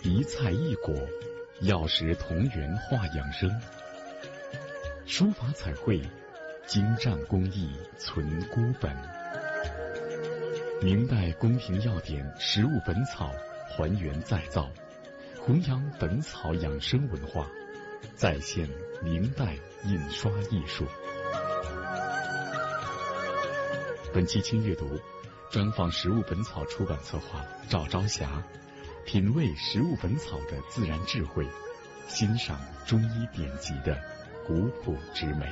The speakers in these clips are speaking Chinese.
一菜一果，药食同源化养生。书法彩绘，精湛工艺存孤本。明代宫廷药典食物本草还原再造，弘扬本草养生文化，再现明代印刷艺术。本期轻阅读专访食物本草出版策划赵朝霞，品味食物本草的自然智慧，欣赏中医典籍的古朴之美。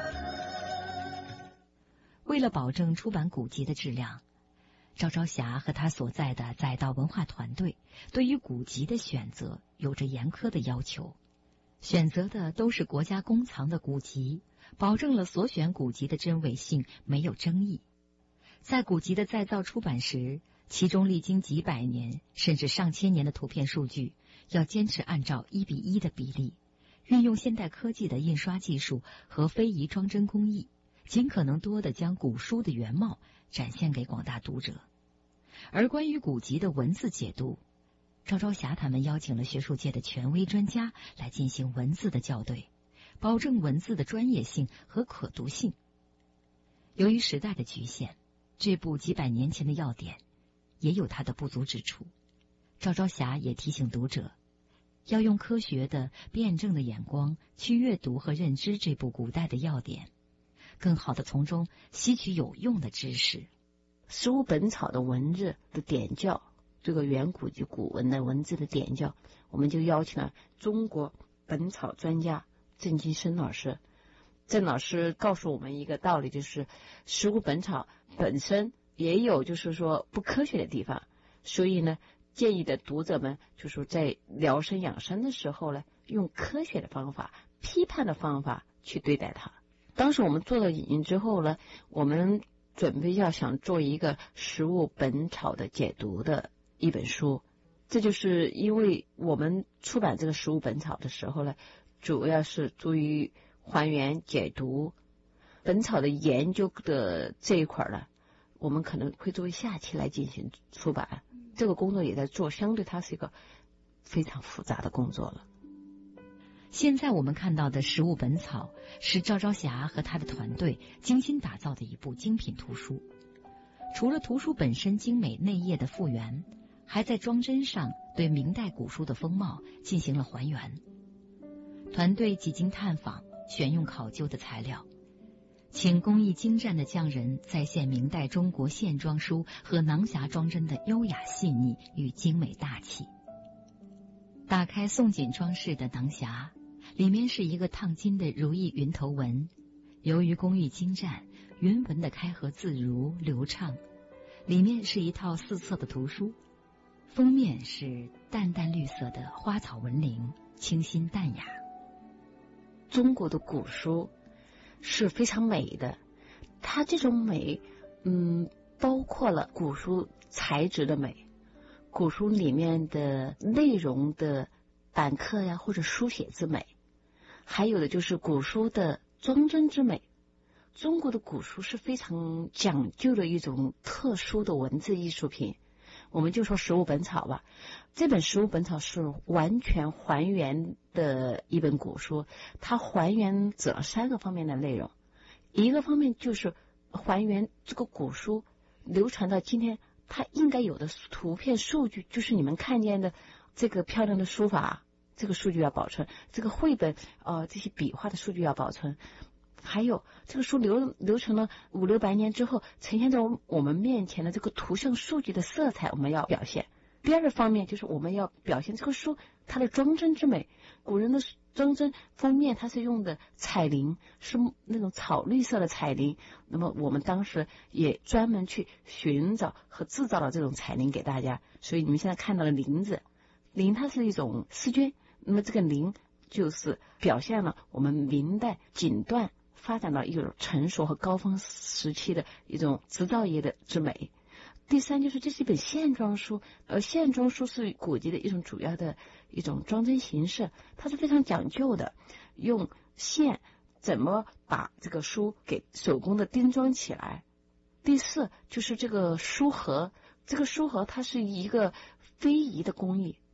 为了保证出版古籍的质量，赵朝霞和他所在的载道文化团队对于古籍的选择有着严苛的要求，选择的都是国家公藏的古籍，保证了所选古籍的真伪性没有争议。在古籍的再造出版时，其中历经几百年甚至上千年的图片数据要坚持按照1:1的比例，运用现代科技的印刷技术和非遗装帧工艺，尽可能多地将古书的原貌展现给广大读者。而关于古籍的文字解读，赵朝霞他们邀请了学术界的权威专家来进行文字的校对，保证文字的专业性和可读性。由于时代的局限，这部几百年前的药典也有它的不足之处。赵朝霞也提醒读者，要用科学的、辩证的眼光去阅读和认知这部古代的药典，更好地从中吸取有用的知识。 食物本草的文字的点校，这个远古及古文的文字的点校，我们就邀请了中国本草专家郑金生老师。郑老师告诉我们一个道理，就是食物本草本身也有就是说不科学的地方，所以呢，建议的读者们就是在疗生养生的时候呢，用科学的方法、批判的方法去对待它。当时我们做了引进之后呢，我们准备要想做一个食物本草的解读的一本书。这就是因为我们出版这个食物本草的时候呢，主要是注意还原解读本草的研究的这一块呢，我们可能会作为下期来进行出版。这个工作也在做，相对它是一个非常复杂的工作了。 现在我们看到的食物本草是赵朝霞和他的团队精心打造的一部精品图书。除了图书本身精美内页的复原，还在装帧上对明代古书的风貌进行了还原。团队几经探访，选用考究的材料，请工艺精湛的匠人再现明代中国线装书和囊匣装帧的优雅细腻与精美大气。打开宋锦装饰的囊匣，里面是一个烫金的如意云头纹，由于工艺精湛，云纹的开合自如流畅。里面是一套4册的图书，封面是淡淡绿色的花草纹绫，清新淡雅。 中国的古书是非常美的，它这种美包括了古书材质的美，古书里面的内容的板刻呀或者书写之美，还有的就是古书的装帧之美。中国的古书是非常讲究的一种特殊的文字艺术品。我们就说食物本草吧，这本食物本草是完全还原的一本古书，它还原指了3个方面的内容。一个方面就是还原这个古书流传到今天它应该有的图片数据，就是你们看见的这个漂亮的书法，这个数据要保存，这个绘本这些笔画的数据要保存，还有这个书流传了500-600年之后，呈现在我们面前的这个图像数据的色彩我们要表现。第二个方面就是我们要表现这个书它的装帧之美。古人的装帧封面它是用的彩绫，是那种草绿色的彩绫，那么我们当时也专门去寻找和制造了这种彩绫给大家。所以你们现在看到的绫子，绫它是一种丝绢，那么这个绫就是表现了我们明代锦缎发展到一种成熟和高峰时期的一种织造业的之美。第三就是这是一本线装书，而线装书是古籍的一种主要的一种装帧形式，它是非常讲究的，用线怎么把这个书给手工的钉装起来。第四就是这个书盒，这个书盒它是一个非遗的工艺，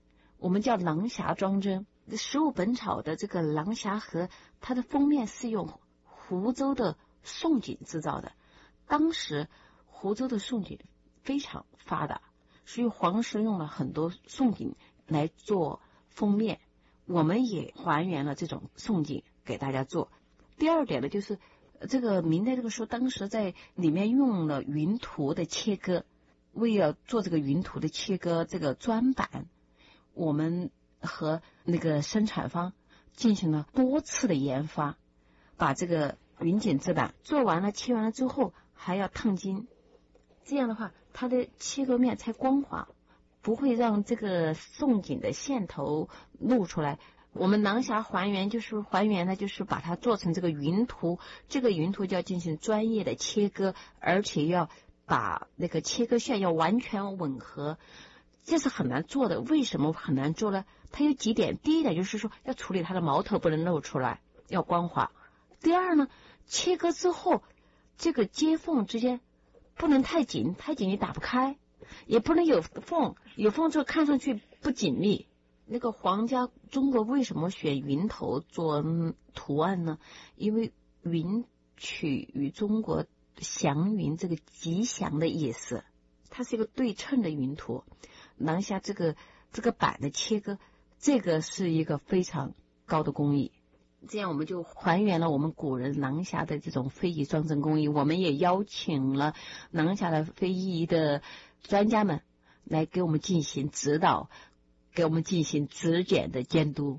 我们叫狼匣装帧。食物本草的这个狼匣盒，它的封面是用湖州的宋锦制造的。当时湖州的宋锦非常发达，所以黄石用了很多宋锦来做封面。我们也还原了这种宋锦给大家做。第二点呢，就是这个明代这个书当时在里面用了云图的切割，为了做这个云图的切割这个专版，我们和那个生产方进行了多次的研发，把这个云锦制版做完了切完了之后还要烫金，这样的话它的切割面才光滑，不会让这个宋锦的线头露出来。我们狼匣还原呢，就是把它做成这个云图，这个云图就要进行专业的切割，而且要把那个切割线要完全吻合，这是很难做的。为什么很难做呢？它有几点，第一点就是说要处理它的毛头不能露出来，要光滑。第二呢，切割之后这个接缝之间不能太紧，太紧你打不开，也不能有缝，有缝就看上去不紧密。那个皇家中国为什么选云头做图案呢？因为云取于中国祥云这个吉祥的意思，它是一个对称的云图。狼匣这个版的切割，这个是一个非常高的工艺。这样我们就还原了我们古人狼匣的这种非遗装帧工艺。我们也邀请了狼匣的非遗的专家们来给我们进行指导，给我们进行指检的监督。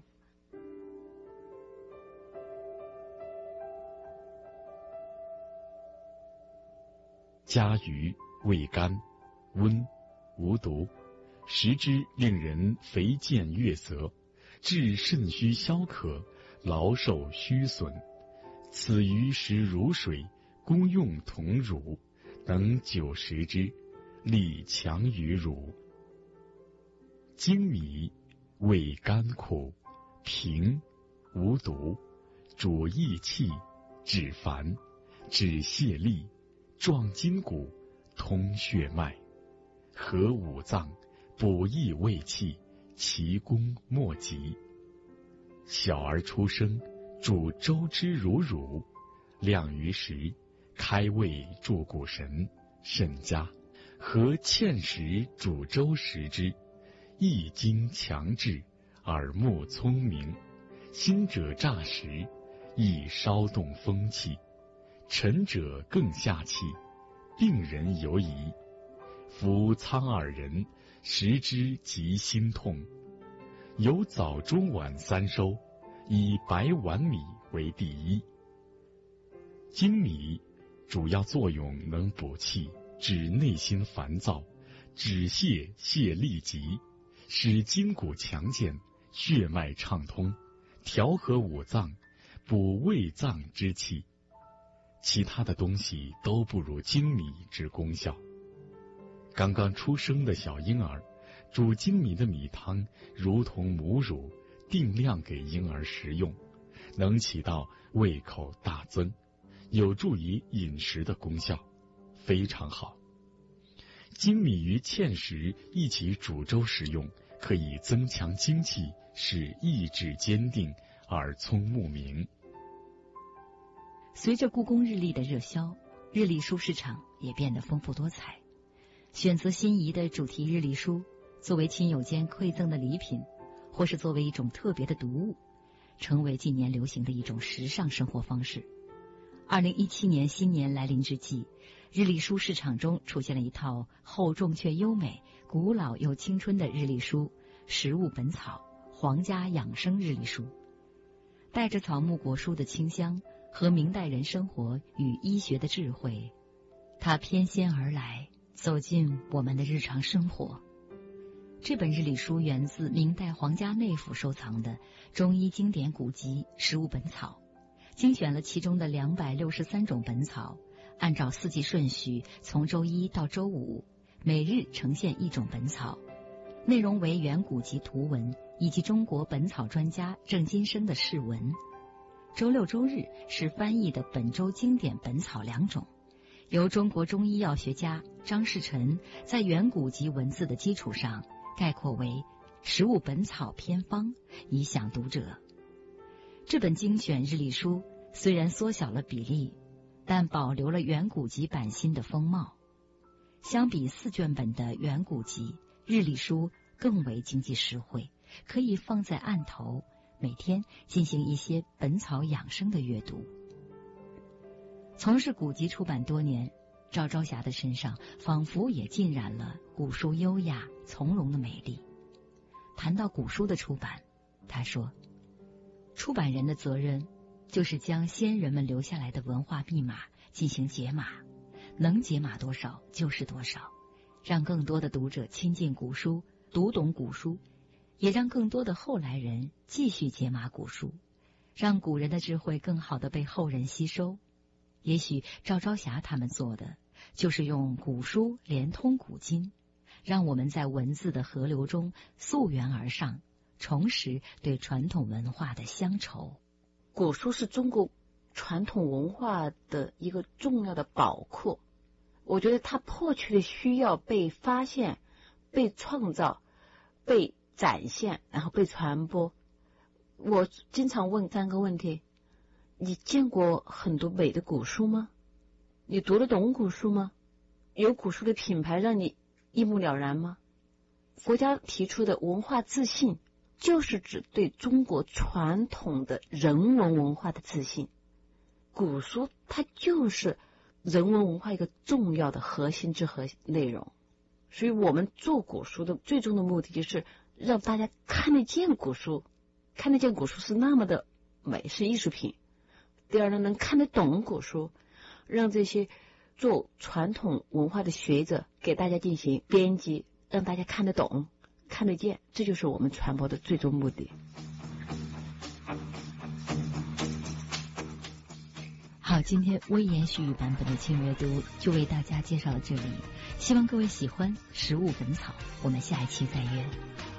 家鱼味甘，温，无毒，食之令人肥健悦泽，治肾虚消渴，劳寿虚损。此鱼食如水，功用同乳，能久食之，力强于乳。粳米味甘苦，平，无毒，主益气，止烦，止泻痢，壮筋骨，通血脉，和五脏，补益胃气，其功莫及。小儿出生，煮粥之如乳，量于食，开胃助骨神，甚佳。和芡实煮粥食之，益精强志，耳目聪明，心者乍食，易稍动风气，沉者更下气，病人犹宜。夫苍耳人食之即心痛。有早中晚三收，以白碗米为第一。粳米主要作用能补气，治内心烦躁，止泻泻痢疾，使筋骨强健，血脉畅通，调和五脏，补胃脏之气。其他的东西都不如粳米之功效。刚刚出生的小婴儿，煮粳米的米汤如同母乳，定量给婴儿食用，能起到胃口大增，有助于饮食的功效，非常好。粳米与芡实一起煮粥食用，可以增强精气，使意志坚定，耳聪目明。 随着故宫日历的热销，日历书市场也变得丰富多彩。选择心仪的主题日历书，作为亲友间馈赠的礼品，或是作为一种特别的读物，成为近年流行的一种时尚生活方式。2017年新年来临之际，日历书市场中出现了一套厚重却优美、古老又青春的日历书——食物本草皇家养生日历书，带着草木果蔬的清香和明代人生活与医学的智慧，它翩跹而来，走进我们的日常生活。这本日历书源自明代皇家内府收藏的中医经典古籍《食物本草》，精选了其中的263种本草，按照四季顺序，从周一到周五，每日呈现一种本草，内容为远古籍图文以及中国本草专家郑金生的释文。周六周日是翻译的本周经典本草2种，由中国中医药学家张士诚在远古籍文字的基础上概括为食物本草偏方，以享读者。这本精选日历书虽然缩小了比例，但保留了原古籍版新的风貌。相比4卷本的原古籍，日历书更为经济实惠，可以放在案头，每天进行一些本草养生的阅读。从事古籍出版多年，赵朝霞的身上仿佛也浸染了古书优雅从容的美丽。谈到古书的出版，他说，出版人的责任就是将先人们留下来的文化密码进行解码，能解码多少就是多少，让更多的读者亲近古书，读懂古书，也让更多的后来人继续解码古书，让古人的智慧更好地被后人吸收。也许赵朝霞他们做的就是用古书连通古今，让我们在文字的河流中溯源而上，重拾对传统文化的乡愁。 古书是中国传统文化的一个重要的宝库，我觉得它迫切的需要被发现、被创造、被展现，然后被传播。我经常问3个问题：你见过很多美的古书吗？你读得懂古书吗？有古书的品牌让你一目了然吗？国家提出的文化自信，就是指对中国传统的人文文化的自信。古书它就是人文文化一个重要的核心之核内容，所以我们做古书的最终的目的就是让大家看得见古书，看得见古书是那么的美，是艺术品。第二呢，能看得懂古书，让这些做传统文化的学者给大家进行编辑，让大家看得懂、看得见，这就是我们传播的最终目的。 好，今天微言絮语版本的轻阅读就为大家介绍到这里，希望各位喜欢食物本草，我们下一期再约。